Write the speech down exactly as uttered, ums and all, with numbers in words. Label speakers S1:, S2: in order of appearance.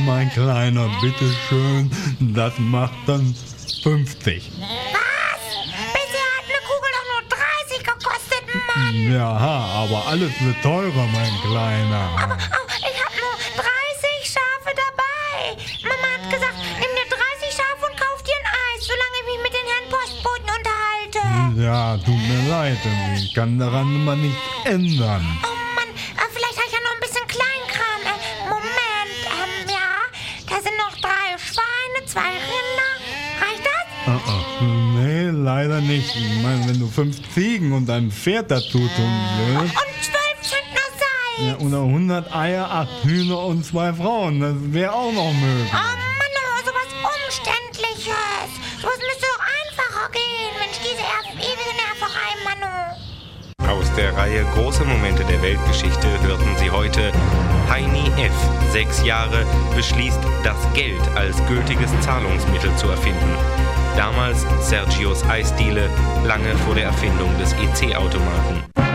S1: mein Kleiner, bitteschön. Das macht dann fünfzig.
S2: Was? Bisher hat eine Kugel doch nur dreißig gekostet, Mann.
S1: Ja, aber alles wird teurer, mein Kleiner.
S2: Aber oh, ich habe nur dreißig Schafe dabei. Mama hat gesagt, nimm dir dreißig Schafe und kauf dir ein Eis, solange ich mich mit den Herrn Postboten unterhalte.
S1: Ja, tut mir leid, ich kann daran immer nichts ändern.
S2: Oh Mann, äh, vielleicht habe ich ja noch ein bisschen Kleinkram. Äh, Moment, ähm, ja, da sind noch drei Schweine, zwei Rinder. Reicht das?
S1: Uh -uh. Nee, leider nicht. Ich meine, wenn du fünf Ziegen und ein Pferd dazu tun willst.
S2: Und zwölf Zentner Salz.
S1: Ja, oder hundert Eier, acht Hühner und zwei Frauen. Das wäre auch noch möglich.
S2: Oh Mann, oh, sowas Umständliches. Sowas müsste doch einfacher gehen. Mensch, diese ewige Nerverei, Manu.
S3: Aus der Reihe Große Momente der Weltgeschichte hörten Sie heute: Heini F., sechs Jahre, beschließt, das Geld als gültiges Zahlungsmittel zu erfinden. Damals Sergios Eisdiele, lange vor der Erfindung des E C-Automaten.